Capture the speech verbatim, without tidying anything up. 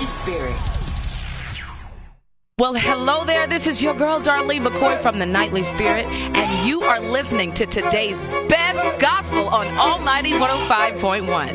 Nightly Spirit. Well, hello there. This is your girl, Darlene McCoy from the Nightly Spirit, and you are listening to today's best gospel on Almighty one oh five point one.